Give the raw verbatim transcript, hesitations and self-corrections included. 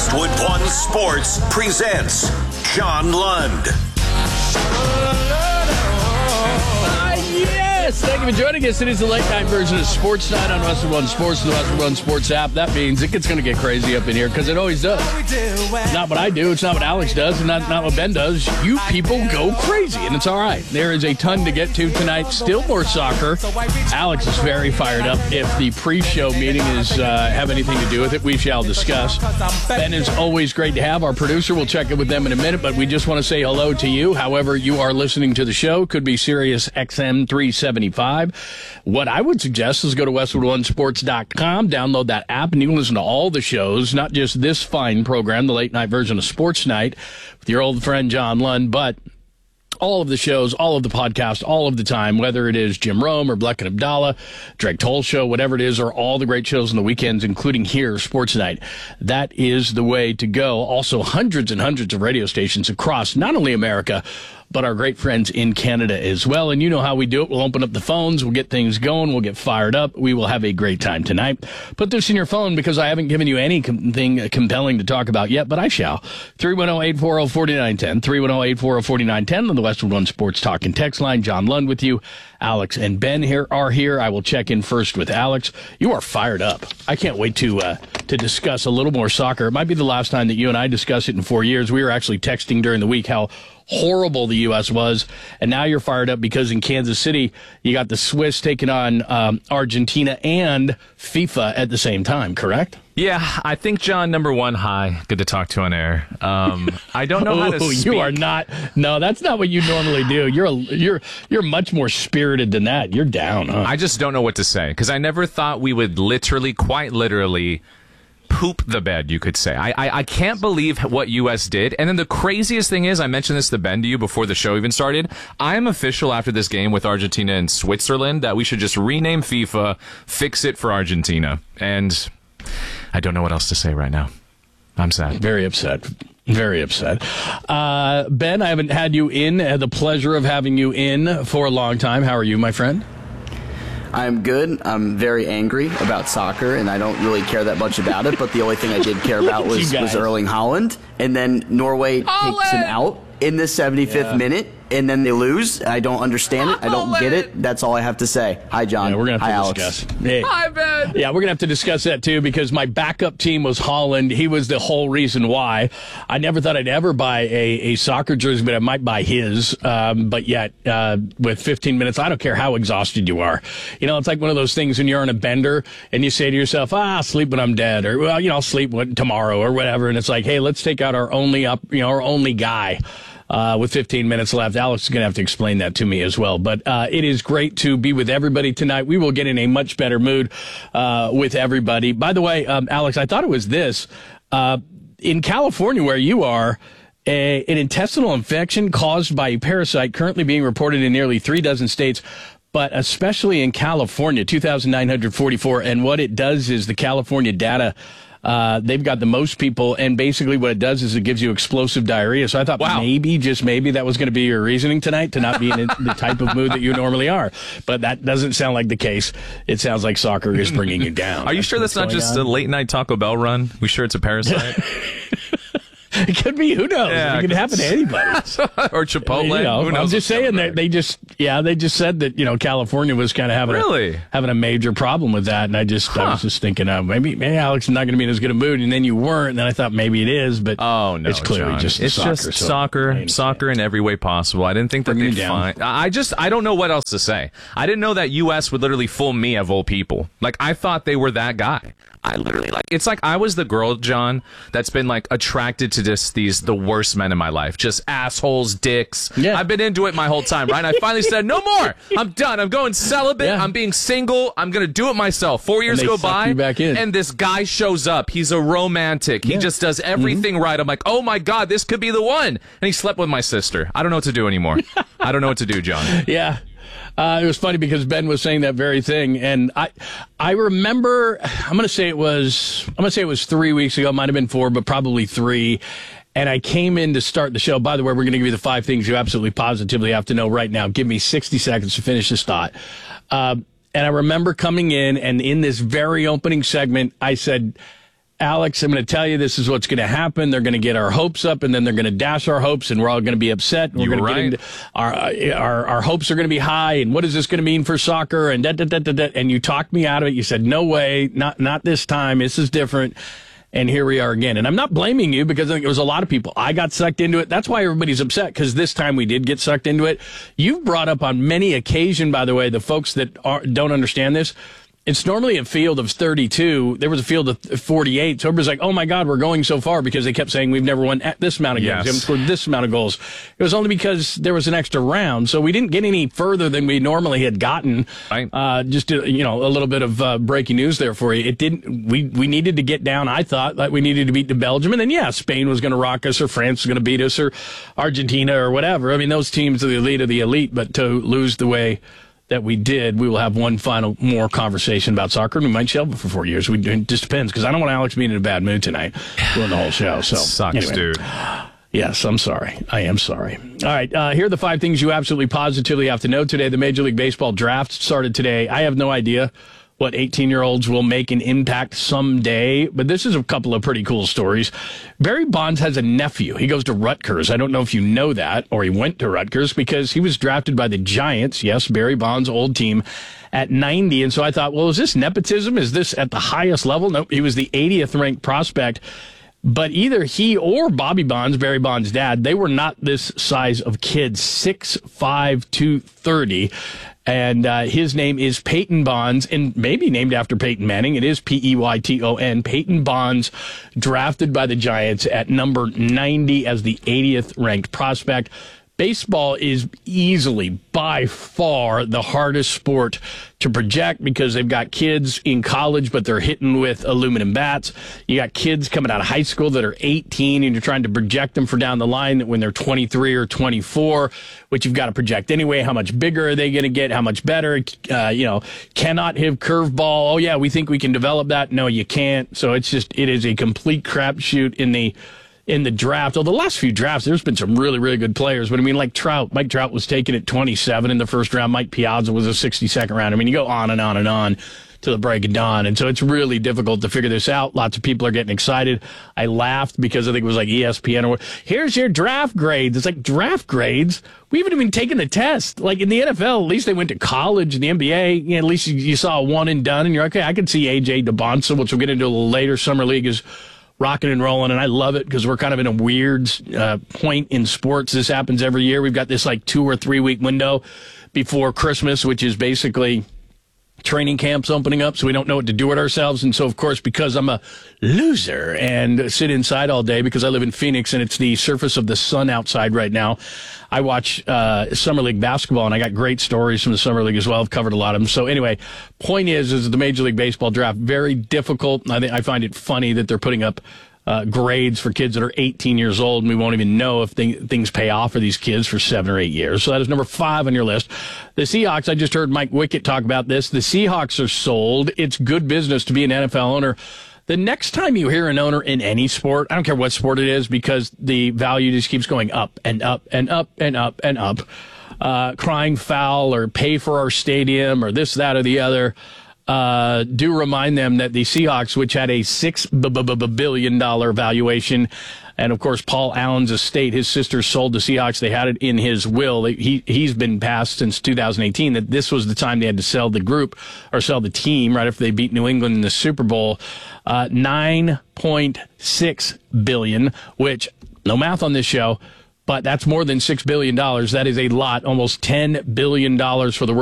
Westwood One Sports presents John Lund. Yes, thank you for joining us. It is the late night version of Sports Night on Westwood One Sports, the Westwood One Sports app. That means it gets going to get crazy up in here because it always does. It's not what I do. It's not what Alex does. And not, not what Ben does. You people go crazy, and it's all right. There is a ton to get to tonight. Still more soccer. Alex is very fired up. If the pre-show meeting is uh, have anything to do with it, we shall discuss. Ben is always great to have. Our producer, we'll check in with them in a minute, but we just want to say hello to you. However you are listening to the show, could be Sirius X M three seventy-five. What I would suggest is go to Westwood One Sports dot com, download that app, and you can listen to all the shows, not just this fine program, the late night version of Sports Night with your old friend John Lund, but all of the shows, all of the podcasts, all of the time, whether it is Jim Rome or Bleck and Abdallah, Drake Toll Show, whatever it is, or all the great shows on the weekends, including here, Sports Night. That is the way to go. Also, hundreds and hundreds of radio stations across not only America, but our great friends in Canada as well. And you know how we do it. We'll open up the phones. We'll get things going. We'll get fired up. We will have a great time tonight. Put this in your phone because I haven't given you anything compelling to talk about yet, but I shall. three one zero, eight four zero, four nine one zero. three one zero, eight four zero, four nine one zero on the Westwood One Sports Talk and Text line. John Lund with you. Alex and Ben here are here. I will check in first with Alex. You are fired up. I can't wait to uh, to discuss a little more soccer. It might be the last time that you and I discuss it in four years. We were actually texting during the week how horrible the U S was, and now you're fired up because in Kansas City you got the Swiss taking on um, Argentina and FIFA at the same time, correct? Yeah, I think, John, number one, hi, good to talk to you on air. Um, I don't know how to speak. You are not, no, that's not what you normally do. You're a, you're you're much more spirited than that. You're down, huh? I just don't know what to say, because I never thought we would literally, quite literally, poop the bed, you could say. I, I I can't believe what U S did. And then the craziest thing is, I mentioned this to Ben to you before the show even started, I am official after this game with Argentina and Switzerland that we should just rename FIFA, fix it for Argentina. And I don't know what else to say right now. I'm sad. Very upset. Very upset. Uh, Ben, I haven't had you in. I had the pleasure of having you in for a long time. How are you, my friend? I'm good. I'm very angry about soccer, and I don't really care that much about it, but the only thing I did care about was, was Erling Haaland. And then Norway Haaland! takes him out in the seventy-fifth yeah. minute, and then they lose. I don't understand it. I don't get it. That's all I have to say. Hi, John. Yeah, we're gonna have Hi, to Alex. discuss. Hey. Hi, Ben. Yeah, we're going to have to discuss that, too, because my backup team was Haaland. He was the whole reason why. I never thought I'd ever buy a, a soccer jersey, but I might buy his. Um, but yet, uh, with fifteen minutes, I don't care how exhausted you are. You know, it's like one of those things when you're on a bender and you say to yourself, ah, I'll sleep when I'm dead, or, well, you know, I'll sleep tomorrow or whatever. And it's like, hey, let's take out our only up, you know, our only guy. Uh, with fifteen minutes left. Alex is going to have to explain that to me as well. But uh, it is great to be with everybody tonight. We will get in a much better mood uh, with everybody. By the way, um, Alex, I thought it was this. Uh, in California, where you are, a, an intestinal infection caused by a parasite currently being reported in nearly three dozen states, but especially in California, two thousand nine hundred forty-four. And what it does is the California data, Uh, they've got the most people, and basically what it does is it gives you explosive diarrhea. So I thought wow. maybe, just maybe, that was going to be your reasoning tonight to not be in the type of mood that you normally are. But that doesn't sound like the case. It sounds like soccer is bringing you down. Are you sure that's not just on? a late-night Taco Bell run? We sure it's a parasite? It could be. Who knows? Yeah, it could happen to anybody. Or Chipotle. You know, Who knows? I'm just saying that they just, yeah, they just said that, you know, California was kind of having, really? a, having a major problem with that. And I just, huh. I was just thinking, uh, maybe, maybe Alex is not going to be in as good a mood. And then you weren't. And then I thought maybe it is, but oh, no, it's clearly John. just It's soccer, just so soccer, soccer in every way possible. I didn't think that they'd find. I just, I don't know what else to say. I didn't know that U S would literally fool me of all people. Like, I thought they were that guy. I literally like it's like I was the girl, John, that's been like attracted to just these the worst men in my life, just assholes, dicks. Yeah. I've been into it my whole time, right? And I finally said, no more. I'm done. I'm going celibate. Yeah. I'm being single. I'm gonna do it myself. Four years go by, you back in. and this guy shows up. He's a romantic. Yeah. He just does everything mm-hmm. right. I'm like, oh my god, this could be the one. And he slept with my sister. I don't know what to do anymore. I don't know what to do, John. Yeah. Uh, it was funny because Ben was saying that very thing, and I, I remember. I'm going to say it was. I'm going to say it was three weeks ago. It might have been four, but probably three. And I came in to start the show. By the way, we're going to give you the five things you absolutely positively have to know right now. Give me sixty seconds to finish this thought. Uh, and I remember coming in, and in this very opening segment, I said, Alex, I'm going to tell you this is what's going to happen. They're going to get our hopes up, and then they're going to dash our hopes, and we're all going to be upset. And we're going right. to get into our, our our hopes are going to be high, and what is this going to mean for soccer? And da, da, da, da, da. And you talked me out of it. You said, no way, not not this time. This is different. And here we are again. And I'm not blaming you because I think it was a lot of people. I got sucked into it. That's why everybody's upset, because this time we did get sucked into it. You've brought up on many occasions, by the way, the folks that are, don't understand this. It's normally a field of thirty-two. There was a field of forty-eight. So everybody's like, oh, my God, we're going so far, because they kept saying we've never won at this amount of games. Yes. We haven't scored this amount of goals. It was only because there was an extra round. So we didn't get any further than we normally had gotten. Right. Uh, just, to, you know, a little bit of uh, breaking news there for you. It didn't. We, we needed to get down, I thought, like we needed to beat the Belgium. And then, yeah, Spain was going to rock us, or France was going to beat us, or Argentina, or whatever. I mean, those teams are the elite of the elite. But to lose the way that we did, we will have one final more conversation about soccer, and we might shelve it for four years. We, it just depends, because I don't want Alex being in a bad mood tonight during the whole show. So sucks, anyway. dude. Yes, I'm sorry. I am sorry. All right, uh, here are the five things you absolutely positively have to know today. The Major League Baseball draft started today. I have no idea what eighteen-year-olds will make an impact someday, but this is a couple of pretty cool stories. Barry Bonds has a nephew. He goes to Rutgers. I don't know if you know that, or he went to Rutgers, because he was drafted by the Giants, yes, Barry Bonds' old team, at ninety. And so I thought, well, is this nepotism? Is this at the highest level? Nope, he was the eightieth ranked prospect. But either he or Bobby Bonds, Barry Bonds' dad, they were not this size of kids, six five, two thirty. And uh, his name is Peyton Bonds, and maybe named after Peyton Manning. It is P E Y T O N. Peyton Bonds, drafted by the Giants at number ninety as the eightieth ranked prospect. Baseball is easily, by far, the hardest sport to project, because they've got kids in college, but they're hitting with aluminum bats. You got kids coming out of high school that are eighteen, and you're trying to project them for down the line when they're twenty-three or twenty-four, which you've got to project anyway. How much bigger are they going to get? How much better? Uh, you know, cannot hit curveball. Oh, yeah, we think we can develop that. No, you can't. So it's just, it is a complete crapshoot in the in the draft. Well, the last few drafts, there's been some really, really good players. But, I mean, like Trout. Mike Trout was taken at twenty-seven in the first round. Mike Piazza was a sixty-second round. I mean, you go on and on and on to the break of dawn. And so it's really difficult to figure this out. Lots of people are getting excited. I laughed because I think it was like E S P N or here's your draft grades. It's like, draft grades? We haven't even taken the test. Like in the N F L, at least they went to college. In the N B A, you know, at least you, you saw a one and done. And you're like, okay, I can see A J DeBonsa, which we'll get into a little later. Summer League is rocking and rolling, and I love it because we're kind of in a weird uh, point in sports. This happens every year. We've got this like two or three week window before Christmas, which is basically training camps opening up, so we don't know what to do with ourselves. And so, of course, because I'm a loser and sit inside all day because I live in Phoenix and it's the surface of the sun outside right now, I watch uh, Summer League basketball, and I got great stories from the Summer League as well. I've covered a lot of them. So anyway, point is, is the Major League Baseball draft, very difficult. I think I find it funny that they're putting up uh, grades for kids that are eighteen years old, and we won't even know if th- things pay off for these kids for seven or eight years. So that is number five on your list. The Seahawks, I just heard Mike Wickett talk about this. The Seahawks are sold. It's good business to be an N F L owner. The next time you hear an owner in any sport, I don't care what sport it is, because the value just keeps going up and up and up and up and up, uh, crying foul or pay for our stadium or this, that, or the other, uh, do remind them that the Seahawks, which had a six billion dollars valuation, and of course Paul Allen's estate, his sister sold the Seahawks. They had it in his will. He, he's been passed since two thousand eighteen that this was the time they had to sell the group or sell the team right after they beat New England in the Super Bowl. Uh, nine point six billion dollars, which, no math on this show, but that's more than six billion dollars. That is a lot, almost ten billion dollars for the world.